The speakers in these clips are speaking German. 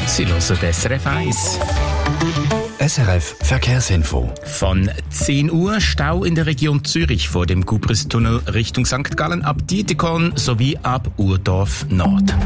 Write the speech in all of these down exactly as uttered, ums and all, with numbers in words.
Sie hören S R F eins. S R F Verkehrsinfo. Von zehn Uhr Stau in der Region Zürich vor dem Gubristunnel Richtung Sankt Gallen ab Dietikon sowie ab Urdorf Nord.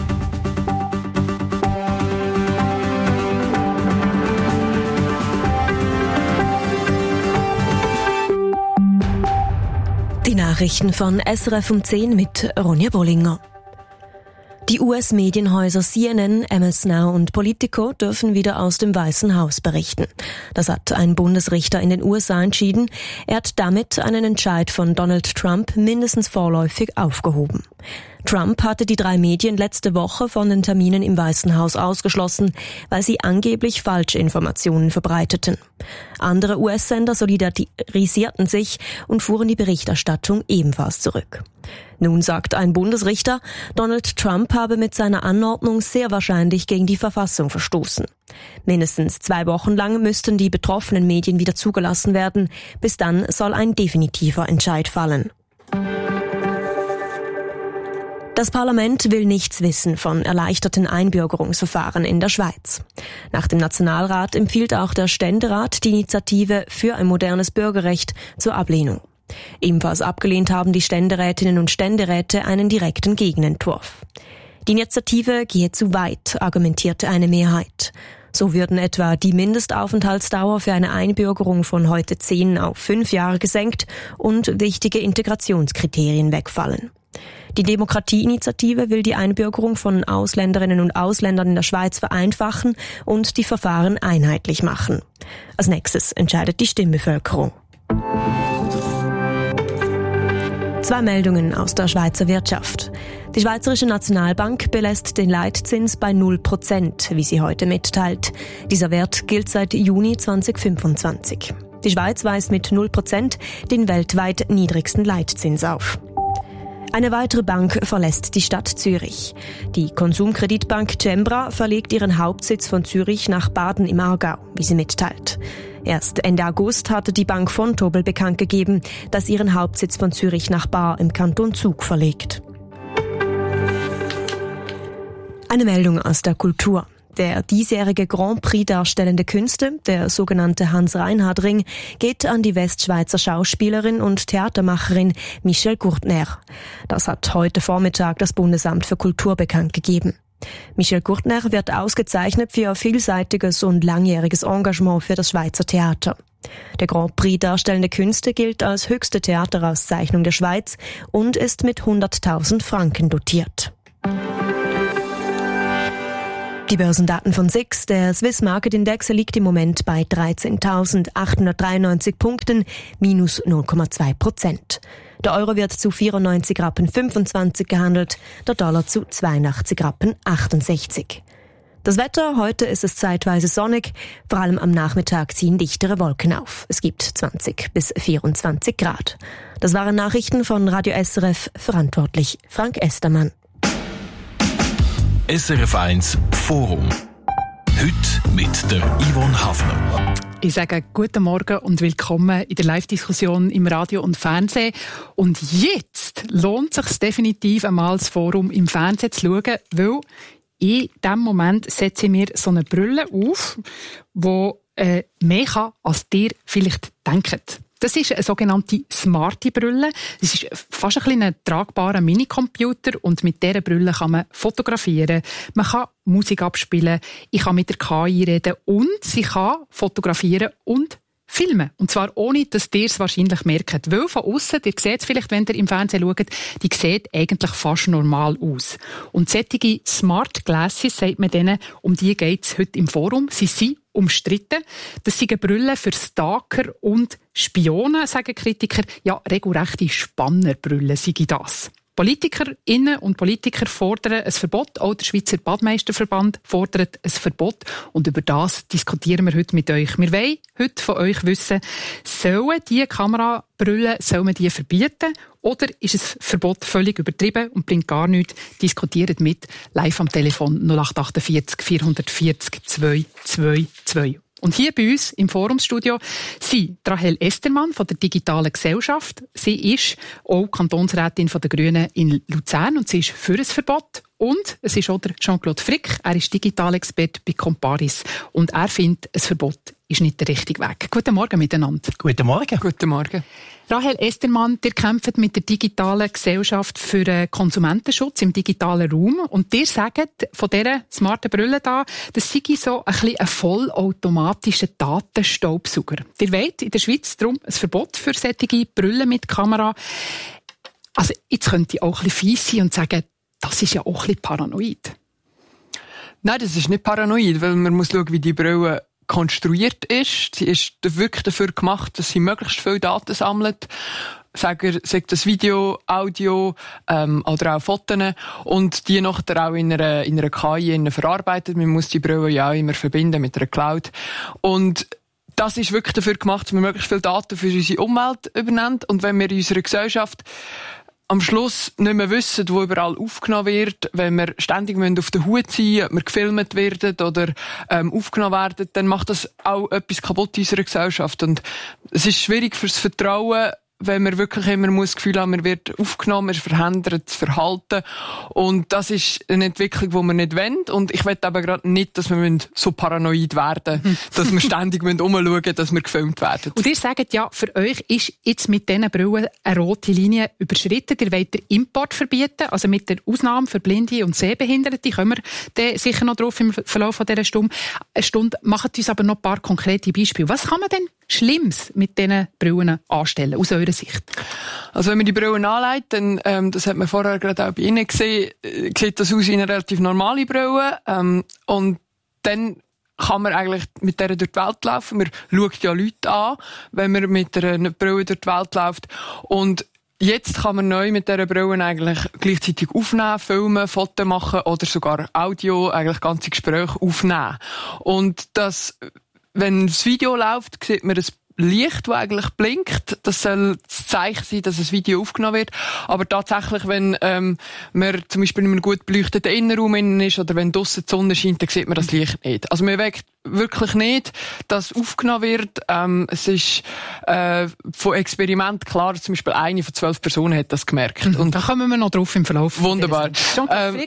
Die Nachrichten von S R F um zehn mit Ronja Bollinger. Die U S-Medienhäuser C N N, M S Now und Politico dürfen wieder aus dem Weißen Haus berichten. Das hat ein Bundesrichter in den U S A entschieden. Er hat damit einen Entscheid von Donald Trump mindestens vorläufig aufgehoben. Trump hatte die drei Medien letzte Woche von den Terminen im Weißen Haus ausgeschlossen, weil sie angeblich falsche Informationen verbreiteten. Andere U S-Sender solidarisierten sich und fuhren die Berichterstattung ebenfalls zurück. Nun sagt ein Bundesrichter, Donald Trump habe mit seiner Anordnung sehr wahrscheinlich gegen die Verfassung verstoßen. Mindestens zwei Wochen lang müssten die betroffenen Medien wieder zugelassen werden. Bis dann soll ein definitiver Entscheid fallen. Das Parlament will nichts wissen von erleichterten Einbürgerungsverfahren in der Schweiz. Nach dem Nationalrat empfiehlt auch der Ständerat die Initiative für ein modernes Bürgerrecht zur Ablehnung. Ebenfalls abgelehnt haben die Ständerätinnen und Ständeräte einen direkten Gegenentwurf. Die Initiative gehe zu weit, argumentierte eine Mehrheit. So würden etwa die Mindestaufenthaltsdauer für eine Einbürgerung von heute zehn auf fünf Jahre gesenkt und wichtige Integrationskriterien wegfallen. Die Demokratieinitiative will die Einbürgerung von Ausländerinnen und Ausländern in der Schweiz vereinfachen und die Verfahren einheitlich machen. Als nächstes entscheidet die Stimmbevölkerung. Zwei Meldungen aus der Schweizer Wirtschaft. Die Schweizerische Nationalbank belässt den Leitzins bei null Prozent, wie sie heute mitteilt. Dieser Wert gilt seit Juni zweitausendfünfundzwanzig. Die Schweiz weist mit null Prozent den weltweit niedrigsten Leitzins auf. Eine weitere Bank verlässt die Stadt Zürich. Die Konsumkreditbank Cembra verlegt ihren Hauptsitz von Zürich nach Baden im Aargau, wie sie mitteilt. Erst Ende August hatte die Bank Vontobel bekannt gegeben, dass ihren Hauptsitz von Zürich nach Baar im Kanton Zug verlegt. Eine Meldung aus der Kultur. Der diesjährige Grand Prix darstellende Künste, der sogenannte Hans-Reinhard-Ring, geht an die Westschweizer Schauspielerin und Theatermacherin Michelle Gurtner. Das hat heute Vormittag das Bundesamt für Kultur bekannt gegeben. Michelle Gurtner wird ausgezeichnet für ihr vielseitiges und langjähriges Engagement für das Schweizer Theater. Der Grand Prix darstellende Künste gilt als höchste Theaterauszeichnung der Schweiz und ist mit hunderttausend Franken dotiert. Die Börsendaten von S I X, der Swiss Market Index, liegt im Moment bei dreizehntausendachthundertdreiundneunzig Punkten, minus null Komma zwei Prozent. Der Euro wird zu vierundneunzig Rappen fünfundzwanzig gehandelt, der Dollar zu zweiundachtzig Rappen achtundsechzig. Das Wetter, heute ist es zeitweise sonnig, vor allem am Nachmittag ziehen dichtere Wolken auf. Es gibt zwanzig bis vierundzwanzig Grad. Das waren Nachrichten von Radio S R F, verantwortlich Frank Estermann. S R F eins Forum. Heute mit der Yvonne Hafner. Ich sage guten Morgen und willkommen in der Live-Diskussion im Radio und Fernsehen. Und jetzt lohnt es sich definitiv einmal, das Forum im Fernsehen zu schauen, weil in diesem Moment setze ich mir so eine Brille auf, die äh, mehr kann, als ihr vielleicht denkt. Das ist eine sogenannte smarte Brille. Es ist fast ein bisschen ein tragbarer Minicomputer und mit dieser Brille kann man fotografieren, man kann Musik abspielen, ich kann mit der K I reden und sie kann fotografieren und filmen. Und zwar ohne, dass ihr es wahrscheinlich merkt. Weil von aussen, ihr seht es vielleicht, wenn ihr im Fernsehen schaut, die sieht eigentlich fast normal aus. Und solche Smart Glasses, sagt man denen, um die geht es heute im Forum. Sie sind umstritten. Das sind Brillen für Stalker und Spione, sagen Kritiker. Ja, regelrechte Spannerbrille sei das. Politikerinnen und Politiker fordern ein Verbot. Auch der Schweizer Badmeisterverband fordert ein Verbot. Und über das diskutieren wir heute mit euch. Wir wollen heute von euch wissen, sollen diese Kamerabrillen, soll man die verbieten? Oder ist ein Verbot völlig übertrieben und bringt gar nichts? Diskutiert mit live am Telefon null acht achtundvierzig vierhundertvierzig zweihundertzweiundzwanzig. Und hier bei uns im Forumsstudio sind Rahel Estermann von der Digitalen Gesellschaft. Sie ist auch Kantonsrätin von der Grünen in Luzern und sie ist für ein Verbot. Und es ist auch der Jean-Claude Frick, er ist Digitalexperte bei Comparis und er findet, ein Verbot ist nicht der richtige Weg. Guten Morgen miteinander. Guten Morgen. Guten Morgen. Rahel Estermann, ihr kämpft mit der digitalen Gesellschaft für den Konsumentenschutz im digitalen Raum und ihr sagt von dieser smarten Brille da, das sei so ein bisschen ein vollautomatischer Datenstaubsauger. Ihr wollt in der Schweiz darum ein Verbot für solche Brillen mit Kamera. Also jetzt könnt ihr auch ein bisschen fies sein und sagen, das ist ja auch ein bisschen paranoid. Nein, das ist nicht paranoid, weil man muss schauen, wie die Brille konstruiert ist. Sie ist wirklich dafür gemacht, dass sie möglichst viele Daten sammelt. Sagen, sagt das Video, Audio ähm, oder auch Fotos und die nachher auch in einer, in einer K I verarbeitet. Man muss die Brille ja auch immer verbinden mit einer Cloud. Und das ist wirklich dafür gemacht, dass wir möglichst viele Daten für unsere Umwelt übernehmen. Und wenn wir in unserer Gesellschaft am Schluss nicht mehr wissen, wo überall aufgenommen wird, wenn wir ständig auf der Hut sein müssen, ob wir gefilmt werden oder ähm, aufgenommen werden, dann macht das auch etwas kaputt in unserer Gesellschaft. Und es ist schwierig fürs Vertrauen, wenn man wirklich immer das Gefühl haben, man wird aufgenommen, man verhindert das Verhalten. Und das ist eine Entwicklung, die wir nicht wollen. Und ich will aber gerade nicht, dass wir so paranoid werden müssen, dass wir ständig umschauen müssen, dass wir gefilmt werden. Und ihr sagt ja, für euch ist jetzt mit diesen Brillen eine rote Linie überschritten. Ihr wollt den Import verbieten, also mit der Ausnahme für Blinde und Sehbehinderte. Kommen wir dann sicher noch drauf im Verlauf dieser Stunde. Eine Stunde. Macht uns aber noch ein paar konkrete Beispiele. Was kann man denn Schlimmes mit diesen Brillen anstellen, aus eurer Sicht? Also wenn man die Brillen anlegt, dann, ähm, das hat man vorher gerade auch bei Ihnen gesehen, äh, sieht das aus wie eine relativ normale Brille. Ähm, und dann kann man eigentlich mit der durch die Welt laufen. Man schaut ja Leute an, wenn man mit einer Brille durch die Welt läuft. Und jetzt kann man neu mit dieser Brille eigentlich gleichzeitig aufnehmen, filmen, Fotos machen oder sogar Audio, eigentlich ganze Gespräche aufnehmen. Und das, wenn das Video läuft, sieht man das Licht, das eigentlich blinkt. Das soll das Zeichen sein, dass ein Video aufgenommen wird. Aber tatsächlich, wenn ähm, man zum Beispiel in einem gut beleuchteten Innenraum innen ist oder wenn draussen die Sonne scheint, dann sieht man das Licht nicht. Also man weckt wirklich nicht, dass aufgenommen wird. Ähm, es ist äh, von Experiment klar, dass zum Beispiel eine von zwölf Personen hat das gemerkt. Mhm. Und da kommen wir noch drauf im Verlauf. Wunderbar. Ähm,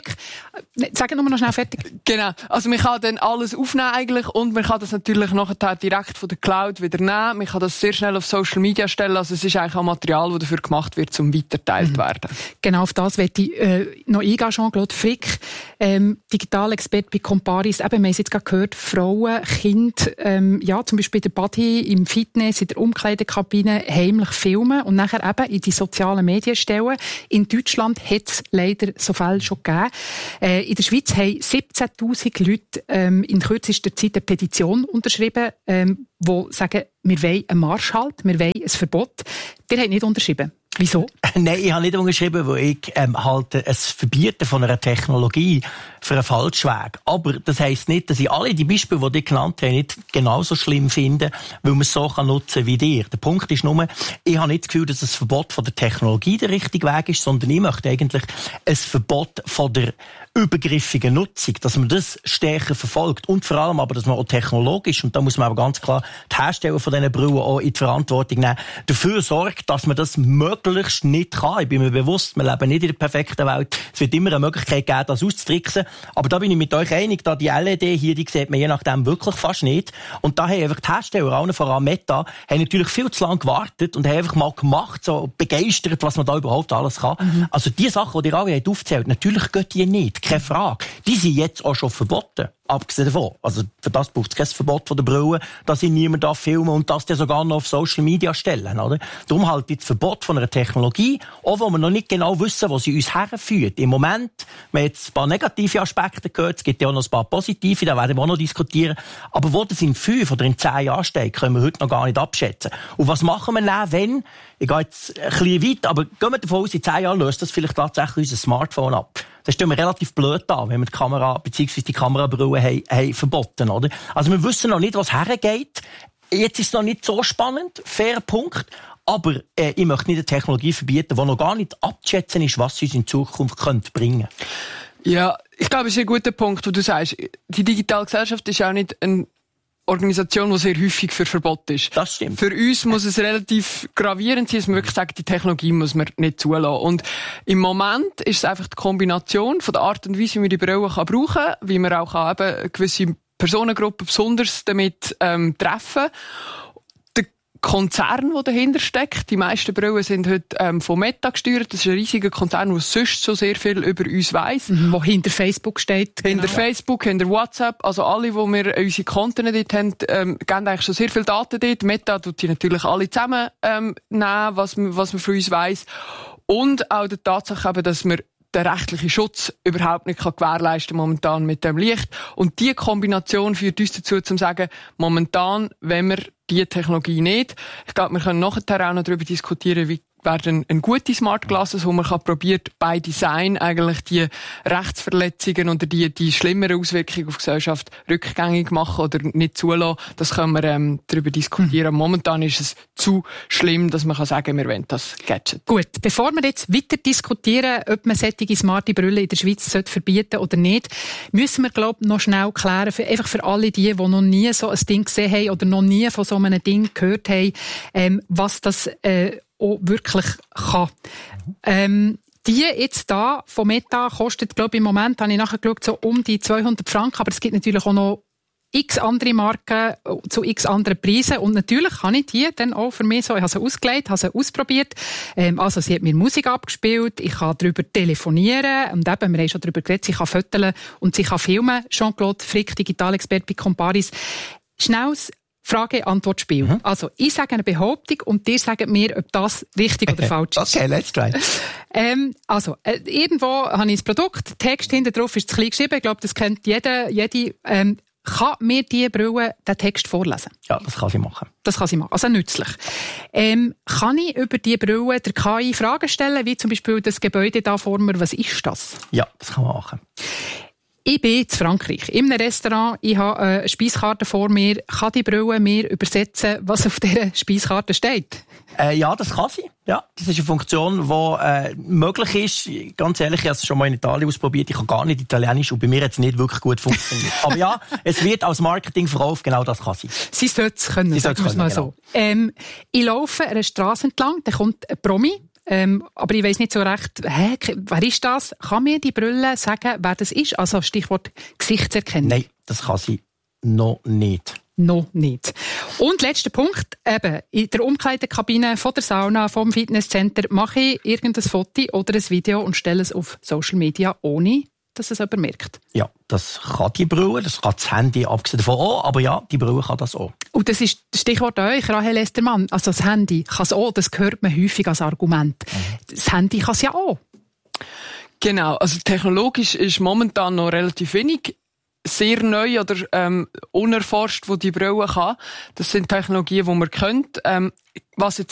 Sag nur noch schnell fertig. Genau. Also man kann dann alles aufnehmen eigentlich und man kann das natürlich nachher direkt von der Cloud wieder nehmen. Man kann das sehr schnell auf Social Media stellen. Also es ist eigentlich auch Material, das dafür gemacht wird, um weitergeteilt zu werden. Genau, auf das möchte ich äh, noch eingehen, Jean-Claude Frick, ähm, Digitalexperte bei Comparis. Eben, wir haben es jetzt gerade gehört, Frauen, Kinder, ähm, ja, zum Beispiel der Body im Fitness, in der Umkleidekabine heimlich filmen und nachher eben in die sozialen Medien stellen. In Deutschland hat es leider so Fälle schon gegeben. Äh, in der Schweiz haben siebzehntausend Leute ähm, in kürzester Zeit eine Petition unterschrieben, ähm, die sagen, wir wollen einen Marschhalt, wir wollen ein Verbot. Ihr habt nicht unterschrieben. Wieso? Nein, ich habe nicht unterschrieben, weil ich ähm, halte ein Verbieten von einer Technologie für einen falschen Weg. Aber das heisst nicht, dass ich alle die Beispiele, die ich genannt habe, nicht genauso schlimm finde, weil man es so nutzen kann wie dir. Der Punkt ist nur, ich habe nicht das Gefühl, dass das Verbot von der Technologie der richtige Weg ist, sondern ich möchte eigentlich ein Verbot von der übergriffigen Nutzung, dass man das stärker verfolgt und vor allem aber, dass man auch technologisch, und da muss man aber ganz klar die Hersteller von diesen Brillen auch in die Verantwortung nehmen, dafür sorgt, dass man das möglichst nicht kann. Ich bin mir bewusst, wir leben nicht in der perfekten Welt. Es wird immer eine Möglichkeit geben, das auszutricksen. Aber da bin ich mit euch einig, da die L E D hier, die sieht man je nachdem wirklich fast nicht. Und da haben einfach die Hersteller, allen voran Meta, haben natürlich viel zu lange gewartet und haben einfach mal gemacht, so begeistert, was man da überhaupt alles kann. Mhm. Also die Sachen, die ihr alle aufzählt, natürlich gehen die nicht. Keine Frage. Die sind jetzt auch schon verboten. Abgesehen davon. Also, für das braucht es kein Verbot von der Brille, dass ich niemand da filmen und das sogar noch auf Social Media stellen, oder? Darum halt das Verbot von einer Technologie, auch wo wir noch nicht genau wissen, wo sie uns herführt. Im Moment, wir haben jetzt ein paar negative Aspekte gehört, es gibt ja auch noch ein paar positive, da werden wir auch noch diskutieren. Aber wo das in fünf oder in zehn Jahren steht, können wir heute noch gar nicht abschätzen. Und was machen wir dann, wenn, ich gehe jetzt ein bisschen weit, aber gehen wir davon aus, in zehn Jahren löst das vielleicht tatsächlich unser Smartphone ab. Das stellen wir relativ blöd an, wenn wir die Kamera, beziehungsweise die Kamerabrille haben, haben verboten, oder? Also wir wissen noch nicht, was hergeht. Jetzt ist es noch nicht so spannend, fairer Punkt. Aber äh, ich möchte nicht eine Technologie verbieten, die noch gar nicht abzuschätzen ist, was sie uns in Zukunft könnte bringen. Ja, ich glaube, es ist ein guter Punkt, wo du sagst, die digitale Gesellschaft ist auch nicht ein Organisation, die sehr häufig für Verbot ist. Das stimmt. Für uns muss es relativ gravierend sein, dass wir wirklich sagen, die Technologie muss man nicht zulassen. Und im Moment ist es einfach die Kombination von der Art und Weise, wie man die Brille kann brauchen kann, wie man auch kann eben gewisse Personengruppen besonders damit ähm, treffen. Der Konzern, der dahinter steckt, die meisten Brillen sind heute ähm, von Meta gesteuert. Das ist ein riesiger Konzern, der sonst so sehr viel über uns weiss. Mhm, wo hinter Facebook steht. Hinter genau. Facebook, hinter WhatsApp, also alle, wo wir unsere Konten dort haben, ähm, geben eigentlich schon sehr viele Daten dort. Meta tut die natürlich alle zusammen ähm, nehmen, was man, was man von uns weiss. Und auch die Tatsache eben, dass wir den rechtlichen Schutz überhaupt nicht kann gewährleisten momentan mit dem Licht. Und diese Kombination führt uns dazu, zu sagen, momentan, wenn wir diese Technologie nicht, ich glaube, wir können nachher auch noch darüber diskutieren, wie werden eine gute Smart Glasses, wo man kann probiert, bei Design eigentlich die Rechtsverletzungen oder die, die schlimmeren Auswirkungen auf die Gesellschaft rückgängig machen oder nicht zulassen. Das können wir ähm, darüber diskutieren. Mhm. Momentan ist es zu schlimm, dass man kann sagen, wir wollen das Gadget. Gut, bevor wir jetzt weiter diskutieren, ob man solche smarte Brille in der Schweiz verbieten sollte oder nicht, müssen wir, glaube ich, noch schnell klären, für, einfach für alle die, die noch nie so ein Ding gesehen haben oder noch nie von so einem Ding gehört haben, ähm, was das äh, auch wirklich kann. Ähm, die jetzt da von Meta kostet, glaube ich, im Moment, habe ich nachher geschaut, so um die zweihundert Franken, aber es gibt natürlich auch noch x andere Marken zu x anderen Preisen und natürlich kann ich die dann auch für mich so, ich habe sie ausgelegt, habe sie ausprobiert, ähm, also sie hat mir Musik abgespielt, ich kann darüber telefonieren und eben, wir haben schon darüber geredet, sie kann fotografieren und sie kann filmen. Jean-Claude Frick, Digitalexperte bei Comparis. Schnelles Frage-Antwort-Spiel. Mhm. Also, ich sage eine Behauptung und ihr sagt mir, ob das richtig oder falsch ist. Okay, let's try. Ähm, also, äh, irgendwo habe ich das Produkt, Text hinten drauf ist zu klein geschrieben, ich glaube, das kennt jeder, jede, ähm, kann mir diese Brille den Text vorlesen? Ja, das kann sie machen. Das kann sie machen, also nützlich. Ähm, kann ich über diese Brille der K I Fragen stellen, wie zum Beispiel das Gebäude da vor mir, was ist das? Ja, das kann man machen. Ich bin in Frankreich, in einem Restaurant, ich habe eine Speiskarte vor mir. Kann die Brille mir übersetzen, was auf dieser Speiskarte steht? Äh, ja, das kann sie. Ja, das ist eine Funktion, die äh, möglich ist. Ganz ehrlich, ich habe es schon mal in Italien ausprobiert. Ich kann gar nicht Italienisch und bei mir hat es nicht wirklich gut funktioniert. Aber ja, es wird als Marketing verkauft, genau das kann sie. Sie sollte es können, sie sagen wir es mal genau. so. Ähm, ich laufe eine Straße entlang, da kommt ein Promi. Ähm, aber ich weiss nicht so recht, hä, wer ist das? Kann mir die Brille sagen, wer das ist? Also Stichwort Gesichtserkennung. Nein, das kann sie noch nicht. Noch nicht. Und letzter Punkt, eben, in der Umkleidekabine von der Sauna, vom Fitnesscenter, mache ich irgendein Foto oder ein Video und stelle es auf Social Media, ohne dass es jemand merkt. Ja, das kann die Brille, das kann das Handy, abgesehen davon auch, aber ja, die Brille kann das auch. Und das ist das Stichwort an euch, Rahel Estermann. Also das Handy kann es auch, das hört man häufig als Argument. Mhm. Das Handy kann es ja auch. Genau, also technologisch ist momentan noch relativ wenig sehr neu oder ähm, unerforscht, wo die Brille kann. Das sind Technologien, die man kennt. Ähm, was jetzt